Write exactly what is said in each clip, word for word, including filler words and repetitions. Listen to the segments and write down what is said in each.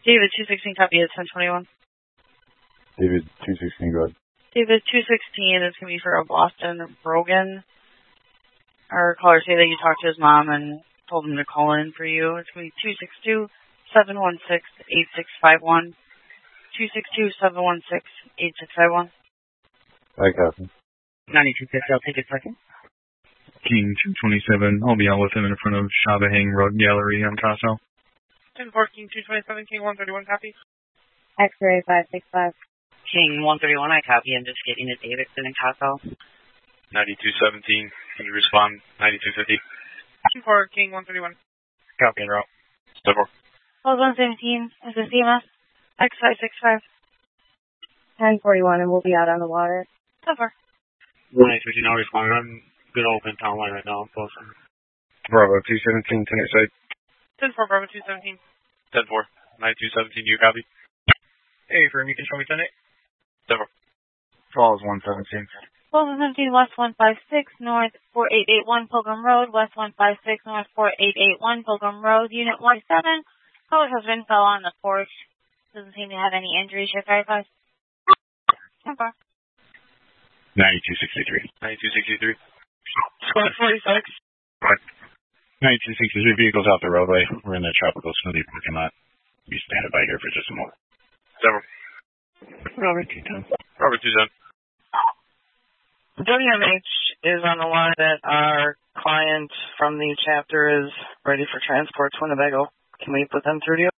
David, two sixteen, copy at ten twenty-one. David, two sixteen, go ahead. David, two sixteen is going to be for a Boston Brogan. Our caller say that you talked to his mom and told him to call in for you. It's going to be two six two, seven one six, eight six five one. two six two, seven one six, eight six five one. Hi, Captain. ninety-two fifty, I'll take a second. King two twenty-seven, I'll be out with him in front of Shabahang Rug Gallery on Casso. ten four, King two twenty-seven, King one thirty-one, copy. X-ray five six five. King one thirty-one, I copy. I'm just getting to Davidson and Casso. ninety-two seventeen, can you respond? ninety-two fifty. ten four, King one thirty-one. Copy en route. ten four. Hold one seventeen, is this C M S? X five six five. ten forty-one, and we'll be out on the water. ten four. nine fifteen, I'll respond. I'm good open town line right now. I'm close. Bravo, two seventeen, ten side. ten four, Bravo two seventeen. ten four. ninety-two seventeen, you copy? Hey, for me, control me, ten eight. ten four. Falls one seventeen. Hold one seventeen, West one five six, North four eight eight one, Pilgrim Road. West one five six, North four eight eight one, Pilgrim Road. Unit one seven. Caller husband fell on the porch. Doesn't seem to have any injuries. Check verify. ten four. ninety-two sixty-three. ninety-two sixty-three. Squad forty-six. ninety-two sixty-three, vehicles out the roadway. We're in the Tropical Smoothie parking lot. Be standing by here for just a moment. ten four. Robert two ten. Robert two ten. W M H is on the line that our client from the chapter is ready for transport to Winnebago. Can we put them through to you?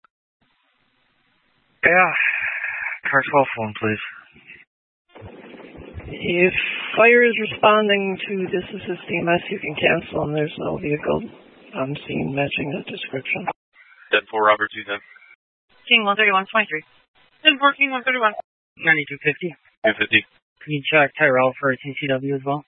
Yeah. Car twelve phone, please. If fire is responding to this is a C M S, you can cancel, and there's no vehicle on scene matching that description. ten four, Robert two ten. King one thirty-one, twenty-three. ten four, King one thirty-one. ninety-two fifty. two fifty. Can you check Tyrell for T C W as well?